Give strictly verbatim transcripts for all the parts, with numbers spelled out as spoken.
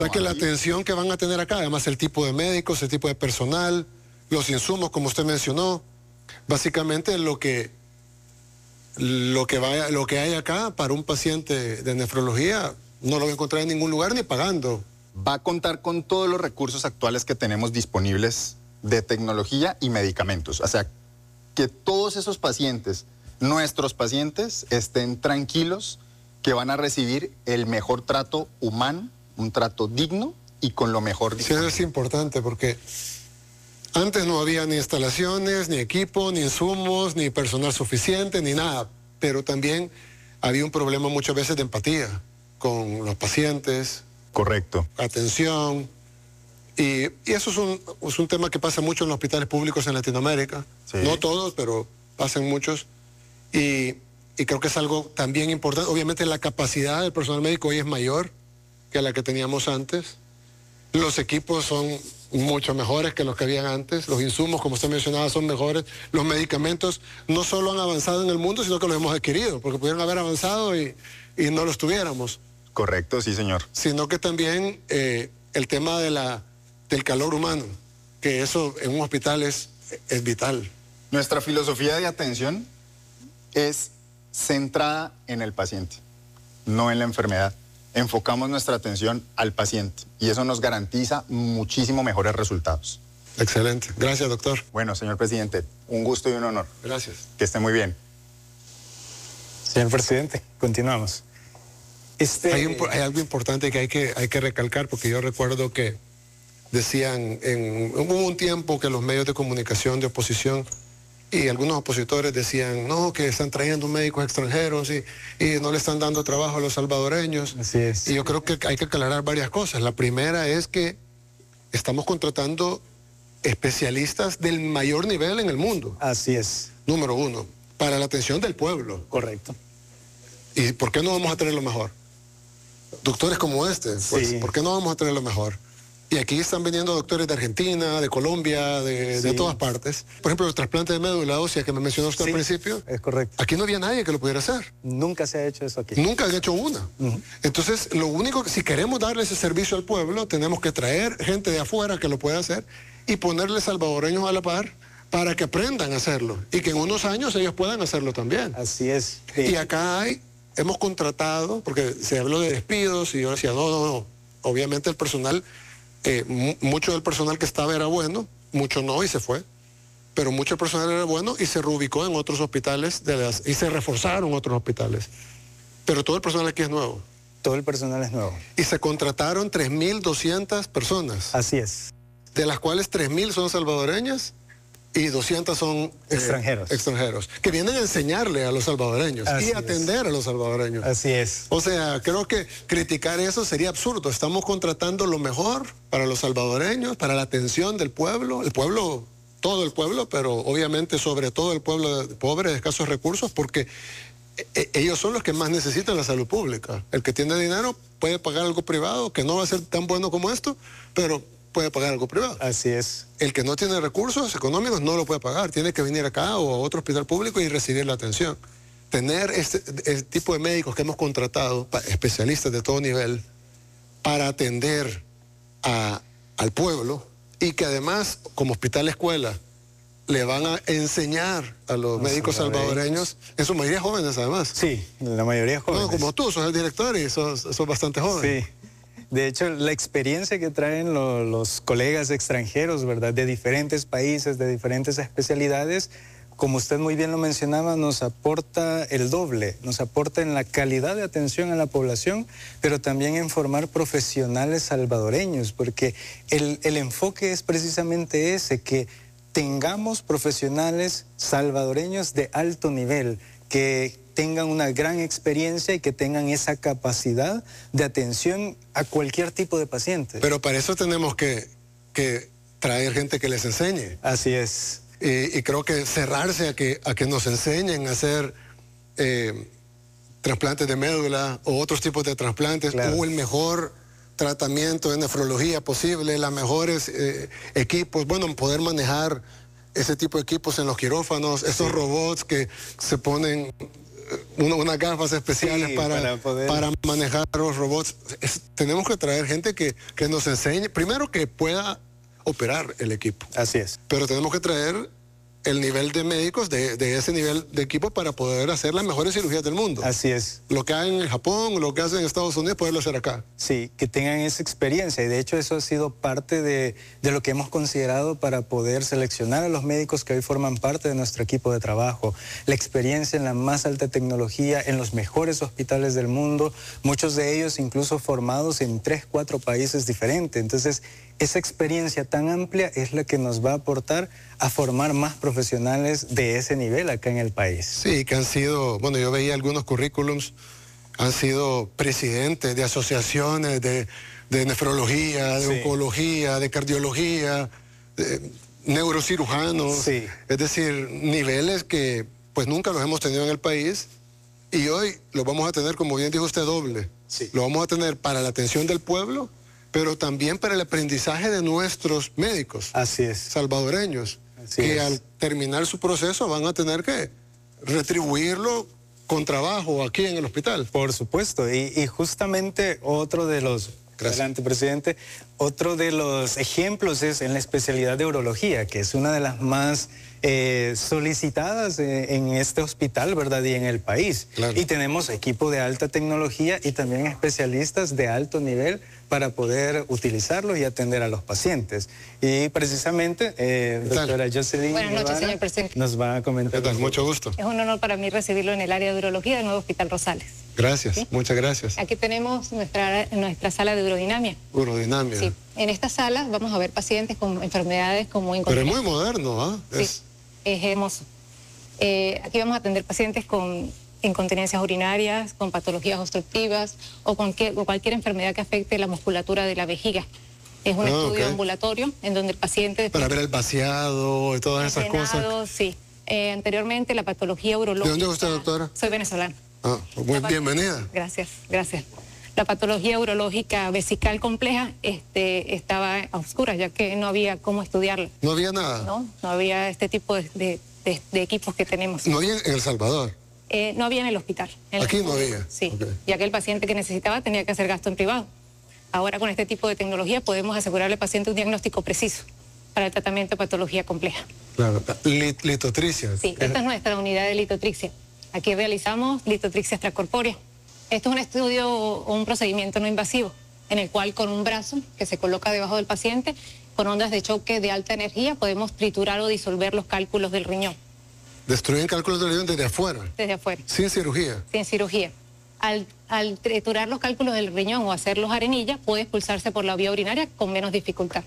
O sea que la atención que van a tener acá, además el tipo de médicos, el tipo de personal, los insumos, como usted mencionó, básicamente lo que, lo que, vaya, lo que hay acá para un paciente de nefrología no lo va a encontrar en ningún lugar ni pagando. Va a contar con todos los recursos actuales que tenemos disponibles de tecnología y medicamentos. O sea, que todos esos pacientes, nuestros pacientes, estén tranquilos que van a recibir el mejor trato humano, un trato digno y con lo mejor disponible. Sí, eso es importante porque antes no había ni instalaciones, ni equipo, ni insumos, ni personal suficiente, ni nada. Pero también había un problema muchas veces de empatía con los pacientes. Correcto. Atención. Y, y eso es un, es un tema que pasa mucho en los hospitales públicos en Latinoamérica. Sí. No todos, pero pasan muchos. Y, y creo que es algo también importante. Obviamente la capacidad del personal médico hoy es mayor que la que teníamos antes. Los equipos son mucho mejores que los que habían antes. Los insumos, como usted mencionaba, son mejores. Los medicamentos no solo han avanzado en el mundo, sino que los hemos adquirido, porque pudieron haber avanzado y, y no los tuviéramos. Correcto, sí, señor. Sino que también eh, el tema de la, del calor humano, que eso en un hospital es, es vital. Nuestra filosofía de atención es centrada en el paciente, no en la enfermedad. Enfocamos nuestra atención al paciente y eso nos garantiza muchísimo mejores resultados. Excelente. Gracias, doctor. Bueno, señor presidente, un gusto y un honor. Gracias. Que esté muy bien. Señor presidente, continuamos. Este... Hay, un, hay algo importante que hay, que hay que recalcar, porque yo recuerdo que decían, en, hubo un tiempo que los medios de comunicación de oposición y algunos opositores decían, no, que están trayendo médicos extranjeros y, y no le están dando trabajo a los salvadoreños. Así es. Y yo creo que hay que aclarar varias cosas. La primera es que estamos contratando especialistas del mayor nivel en el mundo. Así es. Número uno, para la atención del pueblo. Correcto. ¿Y por qué no vamos a tener lo mejor? Doctores como este, pues, sí. ¿Por qué no vamos a tener lo mejor? Y aquí están viniendo doctores de Argentina, de Colombia, de, sí. de todas partes. Por ejemplo, el trasplante de médula ósea que me mencionó usted sí, al principio. Es correcto. Aquí no había nadie que lo pudiera hacer. Nunca se ha hecho eso aquí. Nunca han hecho una. Uh-huh. Entonces, lo único que si queremos darle ese servicio al pueblo, tenemos que traer gente de afuera que lo pueda hacer y ponerle salvadoreños a la par para que aprendan a hacerlo y que en unos años ellos puedan hacerlo también. Así es. Sí. Y acá hay, hemos contratado, porque se habló de despidos y yo decía, no, no, no. Obviamente el personal... Eh, mucho del personal que estaba era bueno, mucho no y se fue, pero mucho personal era bueno y se reubicó en otros hospitales de las, y se reforzaron otros hospitales. Pero todo el personal aquí es nuevo. Todo el personal es nuevo. Y se contrataron tres mil doscientas personas. Así es. De las cuales tres mil son salvadoreñas y doscientas son eh, extranjeros. extranjeros, que vienen a enseñarle a los salvadoreños Así y atender es. a los salvadoreños. Así es. O sea, creo que criticar eso sería absurdo. Estamos contratando lo mejor para los salvadoreños, para la atención del pueblo, el pueblo, todo el pueblo, pero obviamente sobre todo el pueblo pobre de escasos recursos, porque ellos son los que más necesitan la salud pública. El que tiene dinero puede pagar algo privado, que no va a ser tan bueno como esto, pero puede pagar algo privado. Así es. El que no tiene recursos económicos no lo puede pagar, tiene que venir acá o a otro hospital público y recibir la atención. Tener este, este tipo de médicos que hemos contratado, especialistas de todo nivel, para atender a, al pueblo y que además, como hospital escuela, le van a enseñar a los, los médicos salvadoreños, en su mayoría jóvenes además. Sí, la mayoría jóvenes. No, como tú, sos el director y sos, sos bastante joven. Sí. De hecho, la experiencia que traen lo, los colegas extranjeros, ¿verdad? De diferentes países, de diferentes especialidades, como usted muy bien lo mencionaba, nos aporta el doble, nos aporta en la calidad de atención a la población, pero también en formar profesionales salvadoreños, porque el, el enfoque es precisamente ese, que tengamos profesionales salvadoreños de alto nivel, que tengan una gran experiencia y que tengan esa capacidad de atención a cualquier tipo de paciente. Pero para eso tenemos que, que traer gente que les enseñe. Así es. Y, y creo que cerrarse a que, a que nos enseñen a hacer eh, trasplantes de médula o otros tipos de trasplantes, claro. O el mejor tratamiento de nefrología posible, los mejores eh, equipos, bueno, poder manejar ese tipo de equipos en los quirófanos, esos sí. robots que se ponen una, unas gafas especiales Sí, para, para poder- para manejar los robots. Es- tenemos que traer gente que, que nos enseñe, primero que pueda operar el equipo, Así es. pero tenemos que traer el nivel de médicos de, de ese nivel de equipo para poder hacer las mejores cirugías del mundo. Así es. Lo que hacen en Japón, lo que hacen en Estados Unidos, poderlo hacer acá. Sí, que tengan esa experiencia y de hecho eso ha sido parte de, de lo que hemos considerado para poder seleccionar a los médicos que hoy forman parte de nuestro equipo de trabajo. La experiencia en la más alta tecnología, en los mejores hospitales del mundo, muchos de ellos incluso formados en tres, cuatro países diferentes. Entonces, esa experiencia tan amplia es la que nos va a aportar a formar más profesionales de ese nivel acá en el país. Sí, que han sido, bueno, yo veía algunos currículums, han sido presidentes de asociaciones de, de nefrología, de Sí. oncología, de cardiología, de neurocirujanos, Sí. es decir, niveles que pues nunca los hemos tenido en el país y hoy los vamos a tener, como bien dijo usted, doble. Sí. Lo vamos a tener para la atención del pueblo, pero también para el aprendizaje de nuestros médicos Así es. salvadoreños, Así que es. al terminar su proceso van a tener que retribuirlo con trabajo aquí en el hospital. Por supuesto, y, y justamente otro de los, Gracias. adelante presidente, otro de los ejemplos es en la especialidad de urología, que es una de las más eh, solicitadas eh, en este hospital, ¿verdad? Y en el país. Claro. Y tenemos equipo de alta tecnología y también especialistas de alto nivel para poder utilizarlos y atender a los pacientes. Y precisamente, eh, ¿Qué tal? doctora Jocelyn Buenas noches, Guevara señor presidente. nos va a comentar. ¿Qué tal? Mucho gusto. Es un honor para mí recibirlo en el área de urología del nuevo Hospital Rosales. Gracias, ¿Sí? muchas gracias. Aquí tenemos nuestra, nuestra sala de urodinamia. Urodinamia. Sí. En esta sala vamos a ver pacientes con enfermedades como Pero es incontinencia. muy moderno, ¿ah? Sí, Es- es hermoso. Eh, aquí vamos a atender pacientes con incontinencias urinarias, con patologías obstructivas o con que- o cualquier enfermedad que afecte la musculatura de la vejiga. Es un Ah, estudio ok. ambulatorio en donde el paciente... para ver el vaciado y todas esas cosas. Drenado, sí. Eh, anteriormente la patología urológica... ¿De dónde es usted, doctora? Soy venezolana. Ah, muy La pat- bienvenida. Gracias, gracias. La patología urológica vesical compleja este, estaba a oscuras, ya que no había cómo estudiarla, No había nada. ¿no? No había este tipo de, de- de- de equipos que tenemos. No había en El Salvador. Eh, no había en el hospital. En el Aquí no hospital, había. Sí, Ok. ya que el paciente que necesitaba tenía que hacer gasto en privado. Ahora con este tipo de tecnología podemos asegurarle al paciente un diagnóstico preciso para el tratamiento de patología compleja. Claro. Lit- litotricia. Sí, esta es nuestra unidad de litotrixia. Aquí realizamos litotrixia extracorpórea. Esto es un estudio o un procedimiento no invasivo, en el cual con un brazo que se coloca debajo del paciente, con ondas de choque de alta energía, podemos triturar o disolver los cálculos del riñón Destruyen cálculos del riñón desde afuera, desde afuera, sin cirugía. sin cirugía. Al, al triturar los cálculos del riñón o hacerlos arenilla, puede expulsarse por la vía urinaria con menos dificultad.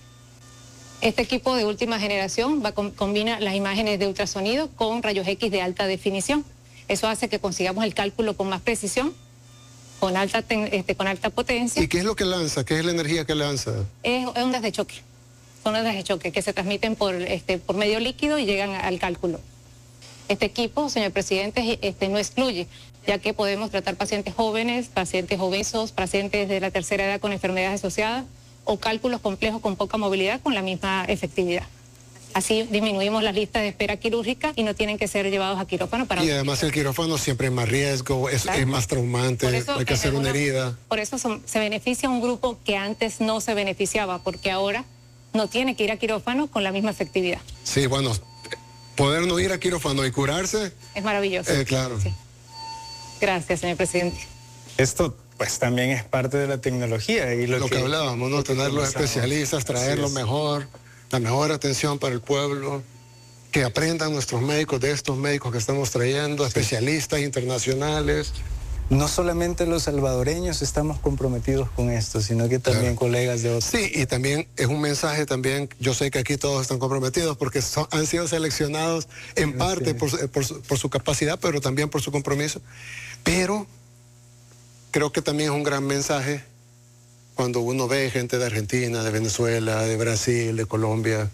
Este equipo de última generación va com- combina las imágenes de ultrasonido con rayos X de alta definición. Eso hace que consigamos el cálculo con más precisión, con alta, ten- este, con alta potencia. ¿Y qué es lo que lanza? ¿Qué es la energía que lanza? Es, es ondas de choque. Son ondas de choque que se transmiten por, este, por medio líquido y llegan al cálculo. Este equipo, señor presidente, este, no excluye, ya que podemos tratar pacientes jóvenes, pacientes obesos, pacientes de la tercera edad con enfermedades asociadas o cálculos complejos con poca movilidad con la misma efectividad. Así disminuimos las listas de espera quirúrgica y no tienen que ser llevados a quirófano para... Y además el quirófano siempre es más riesgo, es, Claro. es más traumante, Por eso, hay que en hacer una algunos- herida. Por eso son- se beneficia un grupo que antes no se beneficiaba, porque ahora no tiene que ir a quirófano con la misma efectividad. Sí, bueno, poder no ir a quirófano y curarse, Es maravilloso. eh, claro. Sí. Gracias, señor presidente. Esto pues también es parte de la tecnología y lo, Lo que hablábamos, ¿no? lo que Tener los conversamos. especialistas, traer Así lo es. mejor, la mejor atención para el pueblo, que aprendan nuestros médicos de estos médicos que estamos trayendo, especialistas internacionales. No solamente los salvadoreños estamos comprometidos con esto, sino que también Claro. colegas de otros. Sí, y también es un mensaje también, yo sé que aquí todos están comprometidos porque son- han sido seleccionados en parte por, su- por su, por su capacidad, pero también por su compromiso. Pero creo que también es un gran mensaje cuando uno ve gente de Argentina, de Venezuela, de Brasil, de Colombia,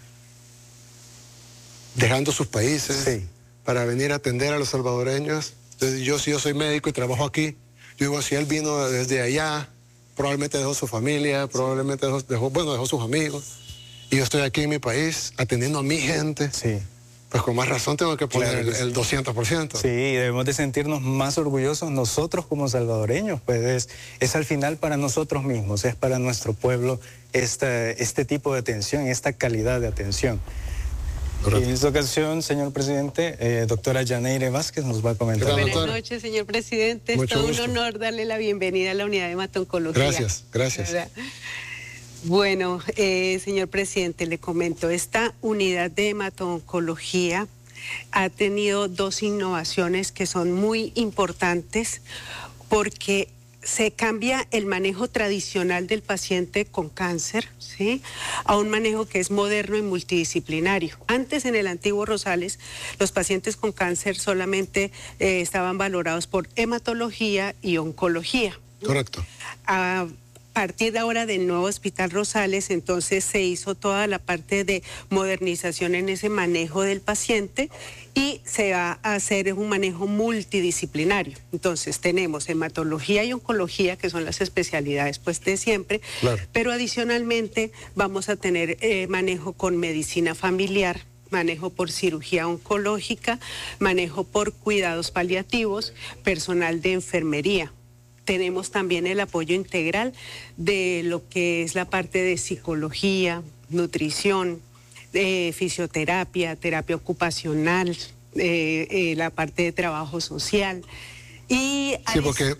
dejando sus países Sí. para venir a atender a los salvadoreños. Entonces, yo, si yo soy médico y trabajo aquí, yo digo, si él vino desde allá, probablemente dejó su familia, probablemente dejó, dejó- bueno, dejó sus amigos, y yo estoy aquí en mi país atendiendo a mi gente. Sí. Pues con más razón tengo que poner Claro que el, sí. el doscientos por ciento. Sí, debemos de sentirnos más orgullosos nosotros como salvadoreños, pues es, es al final para nosotros mismos, es para nuestro pueblo esta, este tipo de atención, esta calidad de atención. Correcto. Y en esta ocasión, señor presidente, eh, doctora Yaneire Vázquez nos va a comentar. ¿Qué tal, Buenas doctora? noches, señor presidente. Mucho Es todo gusto. un honor darle la bienvenida a la unidad de hematoncología. Gracias, gracias. ¿Verdad? Bueno, eh, señor presidente, le comento, esta unidad de hematoncología ha tenido dos innovaciones que son muy importantes porque se cambia el manejo tradicional del paciente con cáncer, ¿sí?, a un manejo que es moderno y multidisciplinario. Antes, en el antiguo Rosales, los pacientes con cáncer solamente eh, estaban valorados por hematología y oncología. Correcto. A partir de ahora del nuevo Hospital Rosales, entonces se hizo toda la parte de modernización en ese manejo del paciente y se va a hacer un manejo multidisciplinario. Entonces tenemos hematología y oncología, que son las especialidades pues de siempre, Claro. pero adicionalmente vamos a tener eh, manejo con medicina familiar, manejo por cirugía oncológica, manejo por cuidados paliativos, personal de enfermería. Tenemos también el apoyo integral de lo que es la parte de psicología, nutrición, eh, fisioterapia, terapia ocupacional, eh, eh, la parte de trabajo social. Y Sí, adic- porque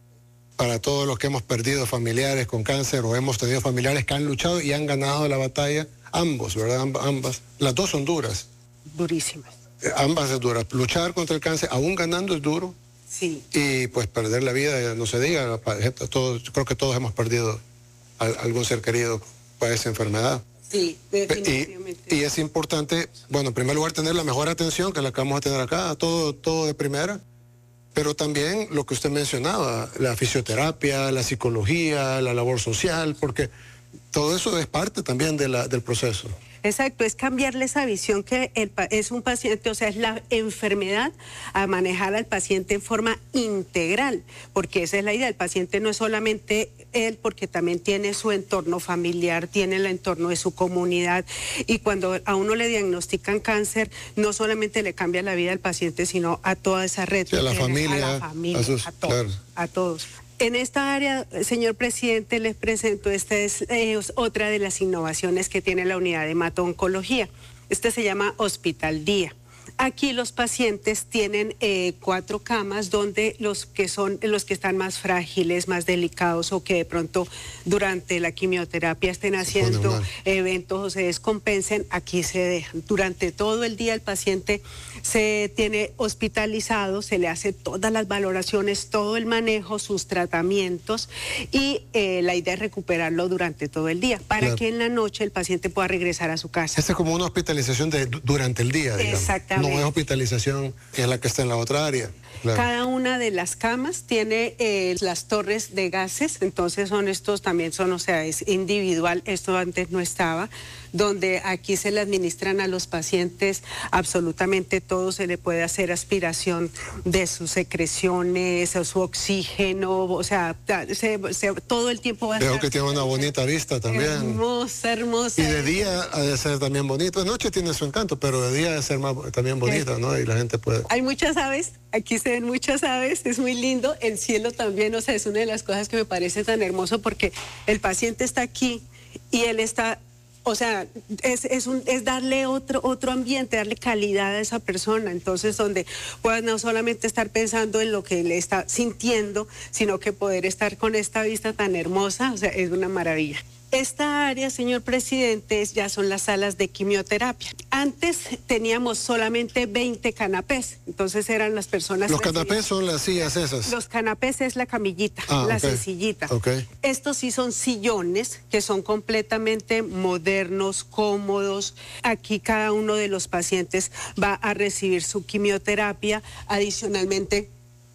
para todos los que hemos perdido familiares con cáncer o hemos tenido familiares que han luchado y han ganado la batalla, ambos, ¿verdad? Amb- Ambas. Las dos son duras. durísimas. Eh, Ambas es dura. Luchar contra el cáncer, aún ganando, es duro. Sí. Y pues perder la vida, ya no se diga, pa- todos, creo que todos hemos perdido a, algún ser querido para esa enfermedad. Sí, definitivamente. Y, y es importante, bueno, en primer lugar tener la mejor atención que la que vamos a tener acá, todo, todo de primera, pero también lo que usted mencionaba, la fisioterapia, la psicología, la labor social, porque todo eso es parte también de la, del proceso. Exacto, es cambiarle esa visión que el, pa- es un paciente, o sea, es la enfermedad, a manejar al paciente en forma integral, porque esa es la idea, el paciente no es solamente él, porque también tiene su entorno familiar, tiene el entorno de su comunidad, y cuando a uno le diagnostican cáncer, no solamente le cambia la vida al paciente, sino a toda esa red. Sí, a la que tiene, familia, a la familia, a sus- a todos, claro. a todos. En esta área, señor presidente, les presento, esta es, eh, es otra de las innovaciones que tiene la unidad de hemato-oncología. Este se llama Hospital Día. Aquí los pacientes tienen eh, cuatro camas donde los que son los que están más frágiles, más delicados o que de pronto durante la quimioterapia estén haciendo mal. eventos o se descompensen, aquí se dejan. Durante todo el día el paciente se tiene hospitalizado, se le hace todas las valoraciones, todo el manejo, sus tratamientos y eh, la idea es recuperarlo durante todo el día para Claro. que en la noche el paciente pueda regresar a su casa. Esta es como una hospitalización de, durante el día, digamos. Exactamente. No es hospitalización que es la que está en la otra área. Claro. Cada una de las camas tiene eh, las torres de gases, entonces son estos también son, o sea, es individual, esto antes no estaba, donde aquí se le administran a los pacientes absolutamente todo, se le puede hacer aspiración de sus secreciones, o su oxígeno, o sea, ta- se- se- todo el tiempo va a Veo estar que tiene una bonita vista también. hermosa, hermosa. Y de día ha de ser también bonito. De noche tiene su encanto, pero de día ha de ser más, también bonito, ¿no? Y la gente puede... Hay muchas aves, aquí se ven muchas aves, es muy lindo, el cielo también, o sea, es una de las cosas que me parece tan hermoso porque el paciente está aquí y él está, o sea, es, es, un, es darle otro, otro ambiente, darle calidad a esa persona, entonces donde pueda no solamente estar pensando en lo que le está sintiendo, sino que poder estar con esta vista tan hermosa, o sea, es una maravilla. Esta área, señor presidente, es- ya son las salas de quimioterapia. Antes teníamos solamente veinte canapés, entonces eran las personas... Los recibían- canapés son las sillas esas. Los canapés es la camillita, Ah, la ok. sencillita. Ok. Estos sí son sillones que son completamente modernos, cómodos. Aquí cada uno de los pacientes va a recibir su quimioterapia. Adicionalmente,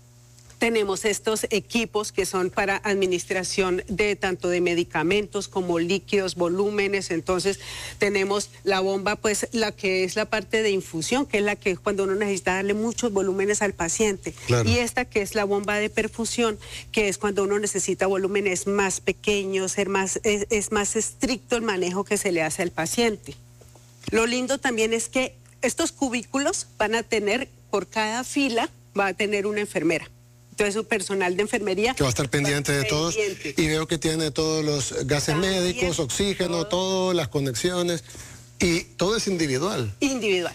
tenemos estos equipos que son para administración de tanto de medicamentos como líquidos, volúmenes. Entonces tenemos la bomba, pues la que es la parte de infusión, que es la que cuando uno necesita darle muchos volúmenes al paciente. Claro. Y esta que es la bomba de perfusión, que es cuando uno necesita volúmenes más pequeños, ser más, es, es más estricto el manejo que se le hace al paciente. Lo lindo también es que estos cubículos van a tener, por cada fila, va a tener una enfermera. Entonces su personal de enfermería que va a estar pendiente de todos, y veo que tiene todos los gases también, médicos, oxígeno, todo. todo, las conexiones, y todo es individual. Individual.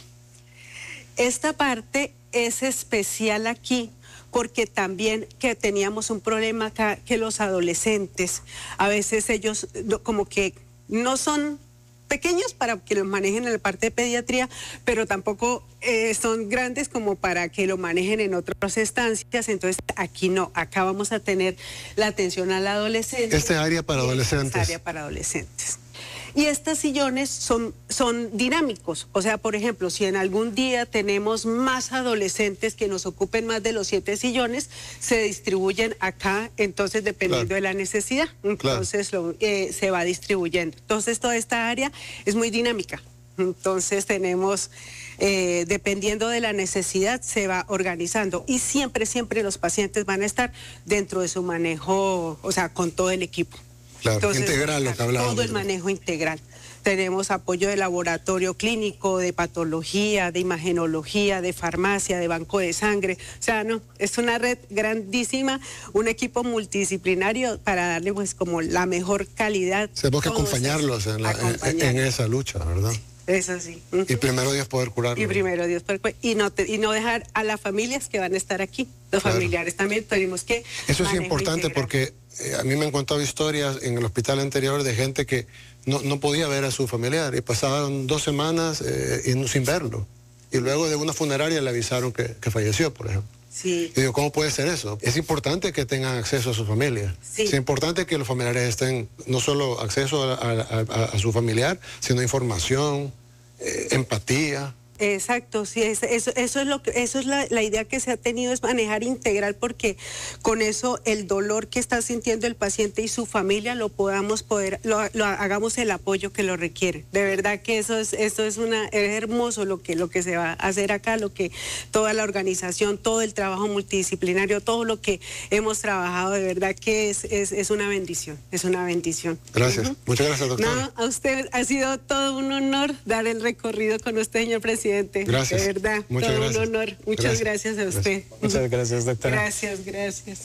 Esta parte es especial aquí porque también que teníamos un problema acá, que los adolescentes, a veces ellos como que no son pequeños para que los manejen en la parte de pediatría, pero tampoco eh, son grandes como para que lo manejen en otras estancias. Entonces aquí no, acá vamos a tener la atención al adolescente. Este área para adolescentes. Este área para adolescentes. Y estos sillones son, son dinámicos. O sea, por ejemplo, si en algún día tenemos más adolescentes que nos ocupen más de los siete sillones, se distribuyen acá, entonces dependiendo claro. de la necesidad. Entonces claro. lo, eh, se va distribuyendo. Entonces toda esta área es muy dinámica. Entonces tenemos, eh, dependiendo de la necesidad, se va organizando. Y siempre, siempre los pacientes van a estar dentro de su manejo, o sea, con todo el equipo. Claro, entonces, integral lo que hablamos. Todo el manejo integral. Tenemos apoyo de laboratorio clínico, de patología, de imagenología, de farmacia, de banco de sangre. O sea, no, es una red grandísima, un equipo multidisciplinario para darle pues como la mejor calidad. Tenemos que acompañarlos en, la, acompañarlos en, en esa lucha, ¿verdad? Eso sí. Y primero Dios poder curarlo. Y primero Dios poder curarlo. Y no, te, y no dejar a las familias que van a estar aquí. Los claro. familiares también tenemos que... Eso es importante integral. Porque eh, a mí me han contado historias en el hospital anterior de gente que no, no podía ver a su familiar y pasaban dos semanas eh, y, sin verlo. Y luego de una funeraria le avisaron que, que falleció, por ejemplo. Sí. Y digo, ¿cómo puede ser eso? Es importante que tengan acceso a su familia. Sí. Es importante que los familiares estén, no solo acceso a, a, a, a su familiar, sino información, eh, empatía. Exacto, sí, eso, eso es lo que, eso es la, la idea que se ha tenido, es manejar integral, porque con eso el dolor que está sintiendo el paciente y su familia lo podamos poder, lo, lo hagamos el apoyo que lo requiere. De verdad que eso es, eso es una, es hermoso lo que, lo que se va a hacer acá, lo que toda la organización, todo el trabajo multidisciplinario, todo lo que hemos trabajado, de verdad que es, es, es una bendición, es una bendición. Gracias, uh-huh. Muchas gracias, doctora. No, a usted ha sido todo un honor dar el recorrido con usted, señor presidente. Gracias. De verdad, muchas todo gracias. un honor. Muchas gracias, gracias a usted. Gracias. Muchas gracias, doctora. Gracias, gracias.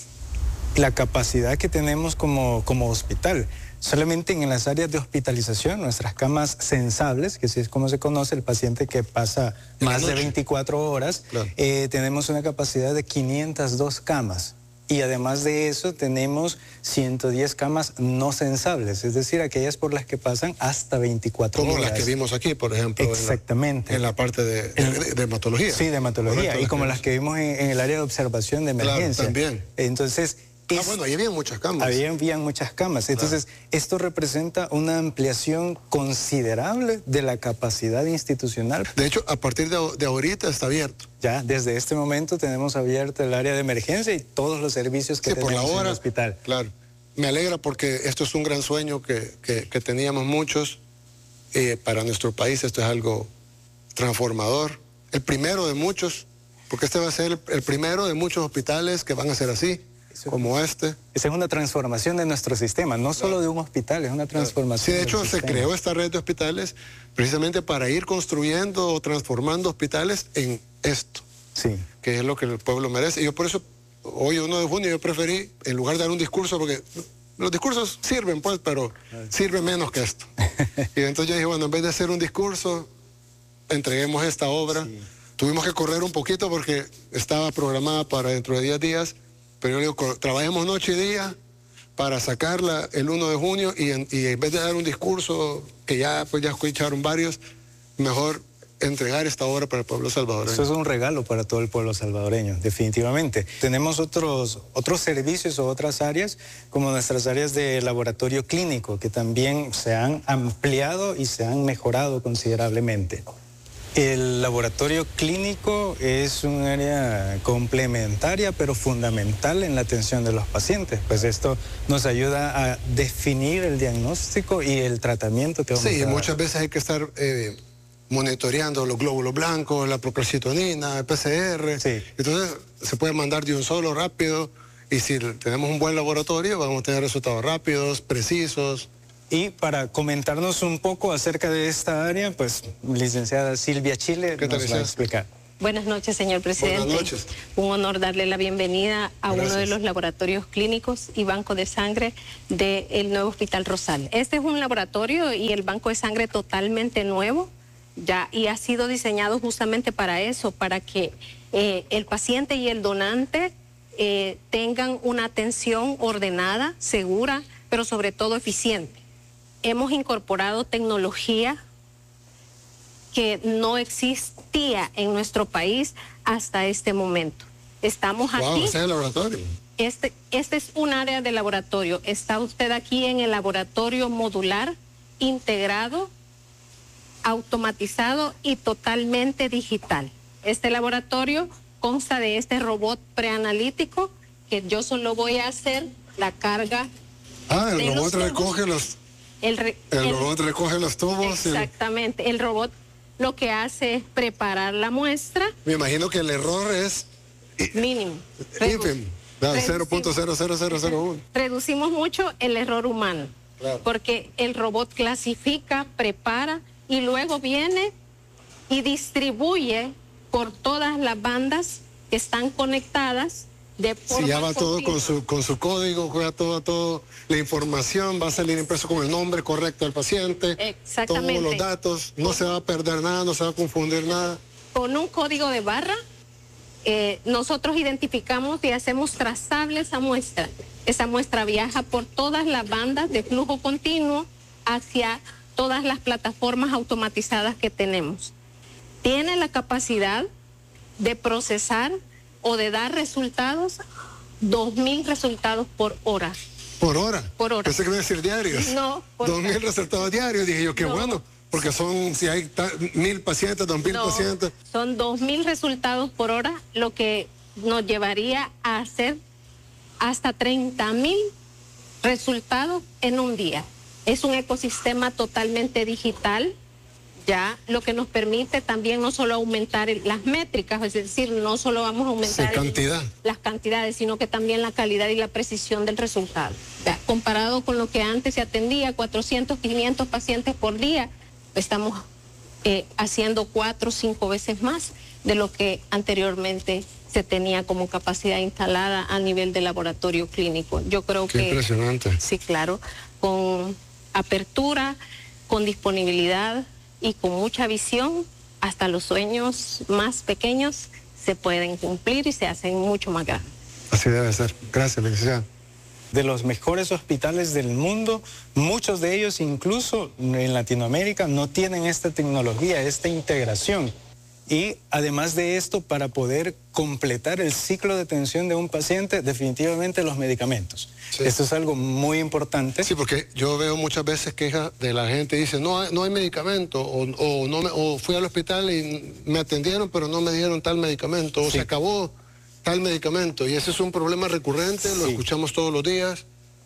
La capacidad que tenemos como, como hospital, solamente en las áreas de hospitalización, nuestras camas sensables, que así es como se conoce, el paciente que pasa más de veinticuatro horas, claro. eh, tenemos una capacidad de quinientas dos camas. Y además de eso tenemos ciento diez camas no sensables, es decir, aquellas por las que pasan hasta veinticuatro como horas. Como las que vimos aquí, por ejemplo. Exactamente. En la, en la parte de, de, de hematología. Sí, de hematología. Correcto, y como las que vimos en, en el área de observación de emergencia. Claro, también. Entonces... Ah, bueno, ahí había muchas camas. Ahí habían muchas camas. Entonces, claro. Esto representa una ampliación considerable de la capacidad institucional. De hecho, a partir de, de ahorita está abierto. Ya, desde este momento tenemos abierto el área de emergencia y todos los servicios que sí, tenemos por la hora, en el hospital. Claro. Me alegra porque esto es un gran sueño que, que, que teníamos muchos. Eh, para nuestro país esto es algo transformador. El primero de muchos, porque este va a ser el, el primero de muchos hospitales que van a ser así. Como este. Esa es una transformación de nuestro sistema, no solo claro. de un hospital, es una transformación. Sí, de hecho del se sistema. creó esta red de hospitales precisamente para ir construyendo o transformando hospitales en esto, sí. que es lo que el pueblo merece. Y yo por eso, hoy uno de junio, yo preferí, en lugar de dar un discurso, porque los discursos sirven, pues, pero sirve menos que esto. Y entonces yo dije, bueno, en vez de hacer un discurso, entreguemos esta obra. Sí. Tuvimos que correr un poquito porque estaba programada para dentro de diez días. Pero yo digo, trabajemos noche y día para sacarla el uno de junio y en, y en vez de dar un discurso que ya pues ya escucharon varios, mejor entregar esta obra para el pueblo salvadoreño. Eso es un regalo para todo el pueblo salvadoreño, definitivamente. Tenemos otros, otros servicios o otras áreas, como nuestras áreas de laboratorio clínico, que también se han ampliado y se han mejorado considerablemente. El laboratorio clínico es un área complementaria pero fundamental en la atención de los pacientes, pues esto nos ayuda a definir el diagnóstico y el tratamiento que vamos sí, a dar. Sí, muchas veces hay que estar eh, monitoreando los glóbulos blancos, la procalcitonina, el P C R, sí. Entonces se puede mandar de un solo rápido y si tenemos un buen laboratorio vamos a tener resultados rápidos, precisos. Y para comentarnos un poco acerca de esta área, pues licenciada Silvia Chile nos va a explicar. Buenas noches, señor presidente. Buenas noches. Un honor darle la bienvenida a Gracias. uno de los laboratorios clínicos y banco de sangre del nuevo Hospital Rosales. Este es un laboratorio y el banco de sangre totalmente nuevo, ya, y ha sido diseñado justamente para eso, para que eh, el paciente y el donante eh, tengan una atención ordenada, segura, pero sobre todo eficiente. Hemos incorporado tecnología que no existía en nuestro país hasta este momento. Estamos Wow, aquí. ese es el laboratorio. Este, este es un área de laboratorio. Está usted aquí en el laboratorio modular, integrado, automatizado y totalmente digital. Este laboratorio consta de este robot preanalítico que yo solo voy a hacer la carga. Ah, el de robot los recoge tubos. los... El, re- El, el- robot recoge los tubos. y- Exactamente. El robot lo que hace es preparar la muestra me imagino que el error es mínimo. ínfimo. No, Reducimos- cero punto cero cero cero cero uno. Reducimos mucho el error humano, Claro. porque el robot clasifica, prepara y luego viene y distribuye por todas las bandas que están conectadas de forma Si ya va todo continua. con su, con su código, juega todo, todo, la información va a salir impreso con el nombre correcto del paciente, Exactamente. todos los datos, no se va a perder nada, no se va a confundir nada. Con un código de barra, eh, nosotros identificamos y hacemos trazable esa muestra. Esa muestra viaja por todas las bandas de flujo continuo hacia todas las plataformas automatizadas que tenemos. Tiene la capacidad de procesar o de dar resultados, dos mil resultados por hora. Por hora. Por hora. Pensé que iba a decir diarios. No, por Dos hora. mil resultados diarios. Dije yo, qué No. bueno. Porque son, si hay ta- mil pacientes, dos mil No, pacientes. son dos mil resultados por hora, lo que nos llevaría a hacer hasta treinta mil resultados en un día. Es un ecosistema totalmente digital, ya, lo que nos permite también no solo aumentar el- las métricas, es decir, no solo vamos a aumentar Sí, cantidad. el- las cantidades, sino que también la calidad y la precisión del resultado. Ya, comparado con lo que antes se atendía, cuatrocientos, quinientos pacientes por día, estamos eh, haciendo cuatro o cinco veces más de lo que anteriormente se tenía como capacidad instalada a nivel de laboratorio clínico. Yo creo Qué que... impresionante. Sí, claro, con apertura, con disponibilidad y con mucha visión, hasta los sueños más pequeños se pueden cumplir y se hacen mucho más grandes. Así debe ser. Gracias, licenciada. De los mejores hospitales del mundo, muchos de ellos incluso en Latinoamérica no tienen esta tecnología, esta integración. Y además de esto, para poder completar el ciclo de atención de un paciente, definitivamente los medicamentos. Sí. Esto es algo muy importante. Sí, porque yo veo muchas veces quejas de la gente, dice, no hay, no hay medicamento, o, o, no me- o fui al hospital y me atendieron, pero no me dieron tal medicamento, o Sí. se acabó tal medicamento. Y ese es un problema recurrente, lo Sí. escuchamos todos los días,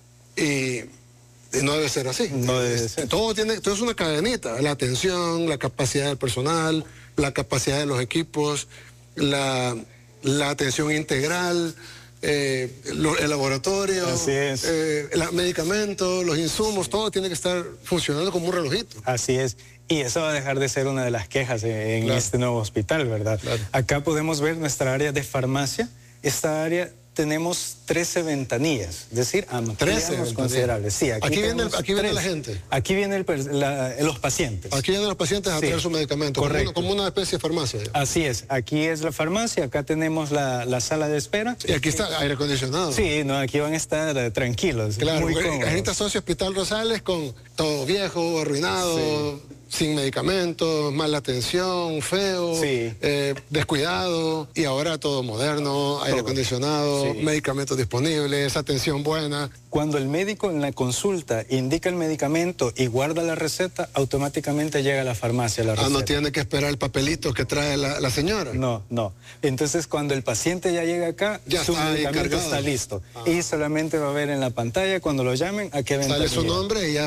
y, y no debe ser así. No debe Es- ser. Todo, tiene, todo es una cadenita, la atención, la capacidad del personal, la capacidad de los equipos, la, la atención integral, eh, lo- el laboratorio, Así es. eh, los medicamentos, los insumos, todo tiene que estar funcionando como un relojito. Así es. Y eso va a dejar de ser una de las quejas en en Claro. este nuevo hospital, ¿verdad? Claro. Acá podemos ver nuestra área de farmacia. Esta área tenemos trece ventanillas, es decir, ampliamos ventanillas. considerables. Sí, aquí Aquí viene tenemos el- aquí viene trece. la gente. Aquí vienen el per- la- los pacientes. Aquí vienen los pacientes a Sí, traer su medicamento, como correcto. una, como una especie de farmacia. digamos. Así es, aquí es la farmacia, acá tenemos la, la sala de espera. Y aquí está aire acondicionado. Sí, no, aquí van a estar eh, tranquilos, Claro, muy porque cómodos. la gente asocia Hospital Rosales con todo viejo, arruinado, sin medicamentos, mala atención, feo, Sí. eh, descuidado, y ahora todo moderno, aire Todo. acondicionado, Sí. medicamentos disponibles, atención buena. Cuando el médico en la consulta indica el medicamento y guarda la receta, automáticamente llega a la farmacia la Ah, receta. no tiene que esperar el papelito que trae la, la señora. No, no. Entonces, cuando el paciente ya llega acá, Ya su está ahí medicamento cargado. está listo. Ah. Y solamente va a ver en la pantalla, cuando lo llamen, a qué ventana Sale su llega. nombre y ya va y lo trae.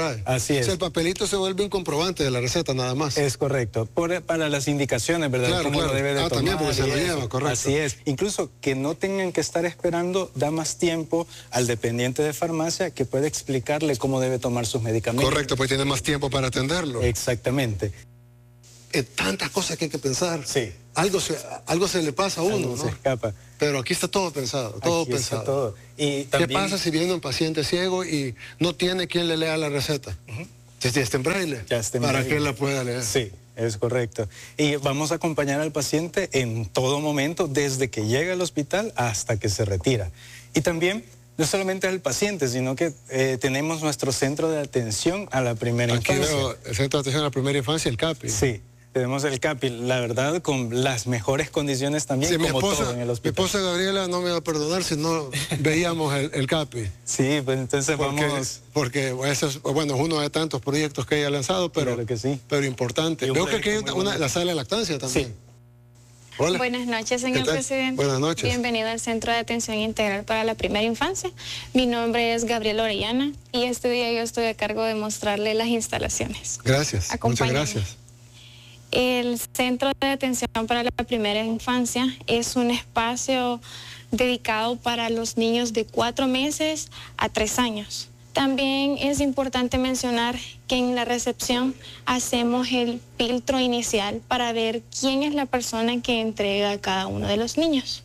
trae. Así es. O sea, el papelito se vuelve un comprobante de la receta nada más. Es correcto. Por, para las indicaciones, ¿verdad? Claro, Cómo claro. lo debe de Ah, tomar. también porque se lo y lleva, eso. correcto. Así es. Incluso que no tengan que estar esperando, da más tiempo al dependiente de farmacia que puede explicarle cómo debe tomar sus medicamentos. Correcto, pues tiene más tiempo para atenderlo. Exactamente. Eh, tantas cosas que hay que pensar. Sí. Algo se, algo se le pasa a uno, Algo ¿no? se escapa. Pero aquí está todo pensado, todo Aquí está pensado. todo. Y ¿Qué también, pasa si viene un paciente ciego y no tiene quien le lea la receta? Uh-huh. Ya está en braille. Ya está en para braille. que él la pueda leer. Sí, es correcto. Y vamos a acompañar al paciente en todo momento, desde que llega al hospital hasta que se retira. Y también, no solamente al paciente, sino que eh, tenemos nuestro centro de atención a la primera Aquí infancia. veo el centro de atención a la primera infancia, el CAPI. Sí, tenemos el CAPI, la verdad, con las mejores condiciones también, Sí, mi como esposa, todo en el mi hospital. esposa Gabriela no me va a perdonar si no veíamos el, el CAPI. Sí, pues entonces Porque, vamos... porque eso es, bueno, es uno de tantos proyectos que ella ha lanzado, pero, Claro que sí. pero importante. Y un Veo que aquí hay proyecto muy una, bonito. la sala de lactancia también. Sí. Hola. Buenas noches, señor ¿Qué tal? presidente. Buenas noches. Bienvenido al Centro de Atención Integral para la Primera Infancia. Mi nombre es Gabriela Orellana y este día yo estoy a cargo de mostrarle las instalaciones. Gracias, muchas Acompáñame. gracias. El Centro de Atención para la Primera Infancia es un espacio dedicado para los niños de cuatro meses a tres años. También es importante mencionar que en la recepción hacemos el filtro inicial para ver quién es la persona que entrega a cada uno de los niños.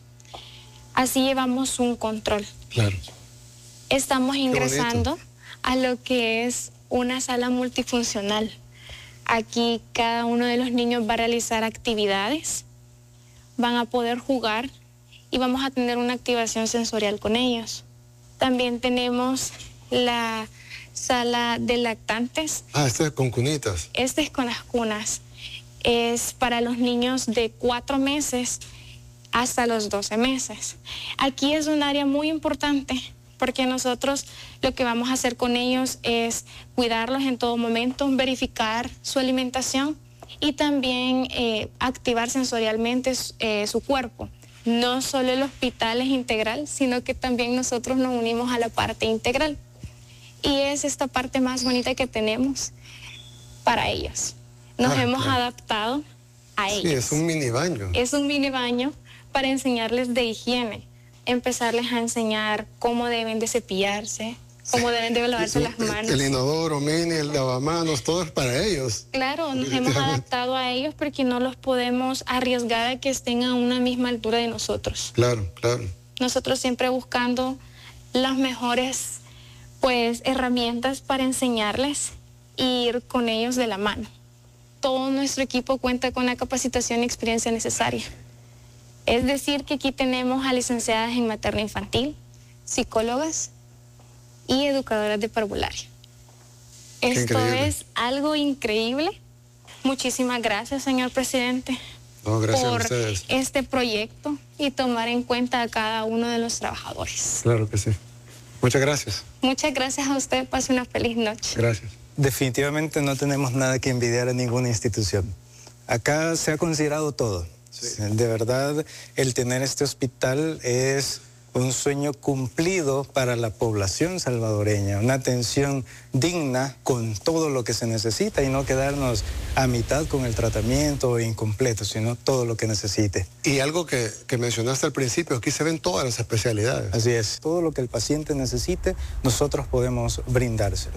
Así llevamos un control. Claro. Estamos ingresando bonito. a lo que es una sala multifuncional. Aquí cada uno de los niños va a realizar actividades, van a poder jugar y vamos a tener una activación sensorial con ellos. También tenemos la sala de lactantes. Ah, este es con cunitas. Este es con las cunas. Es para los niños de cuatro meses hasta los doce meses. Aquí es un área muy importante porque nosotros lo que vamos a hacer con ellos es cuidarlos en todo momento, verificar su alimentación y también eh, activar sensorialmente eh, su cuerpo. No solo el hospital es integral, sino que también nosotros nos unimos a la parte integral. Y es esta parte más bonita que tenemos para ellos. Nos Ah, hemos claro. adaptado a ellos. Sí, es un mini baño. Es un mini baño para enseñarles de higiene, empezarles a enseñar cómo deben de cepillarse, cómo deben de lavarse las manos. El inodoro, mini, el lavamanos, todo es para ellos. Claro, nos hemos Definitivamente. adaptado a ellos porque no los podemos arriesgar a que estén a una misma altura de nosotros. Claro, claro. Nosotros siempre buscando las mejores pues herramientas para enseñarles e ir con ellos de la mano. Todo nuestro equipo cuenta con la capacitación y experiencia necesaria. Es decir, que aquí tenemos a licenciadas en materno infantil, psicólogas y educadoras de parvularia. Qué Esto increíble. es algo increíble. Muchísimas gracias, señor presidente, No, gracias a por ustedes. este proyecto y tomar en cuenta a cada uno de los trabajadores. Claro que sí. Muchas gracias. Muchas gracias a usted. Pase una feliz noche. Gracias. Definitivamente no tenemos nada que envidiar a ninguna institución. Acá se ha considerado todo. De verdad, el tener este hospital es un sueño cumplido para la población salvadoreña, una atención digna con todo lo que se necesita y no quedarnos a mitad con el tratamiento o incompleto, sino todo lo que necesite. Y algo que, que mencionaste al principio, aquí se ven todas las especialidades. Así es, todo lo que el paciente necesite, nosotros podemos brindárselo.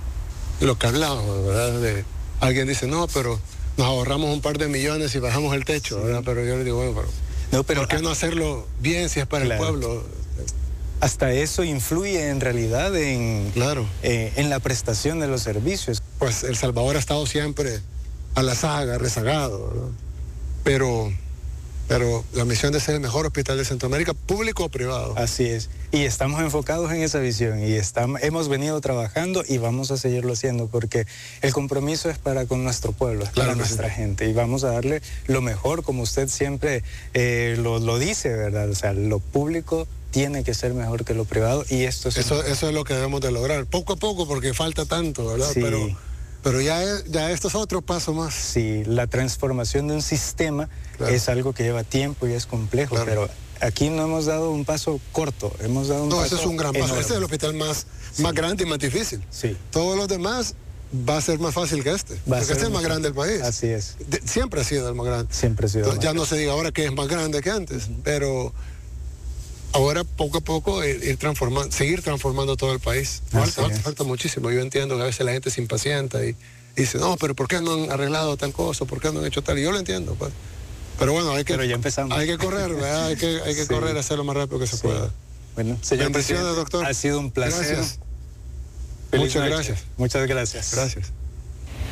Lo que hablábamos, ¿verdad? De, alguien dice, no, pero nos ahorramos un par de millones y bajamos el techo, ¿verdad? Pero yo le digo, bueno, pero, No, pero ¿por qué no hacerlo bien si es para Claro. el pueblo? hasta eso influye en realidad en, Claro. eh, en la prestación de los servicios. Pues El Salvador ha estado siempre a la saga, rezagado, ¿verdad? Pero, pero la misión de ser el mejor hospital de Centroamérica, público o privado. Así es. Y estamos enfocados en esa visión y estamos, hemos venido trabajando y vamos a seguirlo haciendo porque el compromiso es para con nuestro pueblo, es Claro para que nuestra sí. gente y vamos a darle lo mejor, como usted siempre eh, lo, lo dice, ¿verdad? O sea, lo público tiene que ser mejor que lo privado y esto es... Eso, eso es lo que debemos de lograr, poco a poco, porque falta tanto, ¿verdad? Sí. Pero, pero ya, es- ya esto es otro paso más. Sí, la transformación de un sistema Claro. es algo que lleva tiempo y es complejo, Claro. pero aquí no hemos dado un paso corto, hemos dado un no, paso ese es un gran paso. enorme. Este es el hospital más, Sí. más grande y más difícil. Sí. Todos los demás va a ser más fácil que este. Va a Porque ser este es el más más- grande del país. Así es. De- siempre ha sido el más grande. Siempre ha sido Entonces, el ya más no se diga ahora que es más grande que antes, pero ahora poco a poco ir, ir transformando, seguir transformando todo el país. Falta, Así falta, es. falta muchísimo. Yo entiendo que a veces la gente se impacienta y, y dice, no, pero ¿por qué no han arreglado tal cosa? ¿Por qué no han hecho tal? Y yo lo entiendo, pues. Pero bueno, hay que, Pero ya empezamos. hay que correr, ¿verdad? Hay que, hay que Sí. correr, hacer lo más rápido que se Sí. pueda. Bueno, señor Bendiciones, presidente, doctor. ha sido un placer. Gracias. Feliz Muchas noche. gracias. Muchas gracias. Gracias.